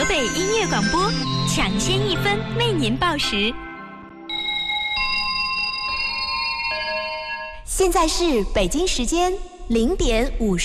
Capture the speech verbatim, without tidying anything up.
河北音乐广播，抢先一分为您报时。 现在是北京时间零点五十。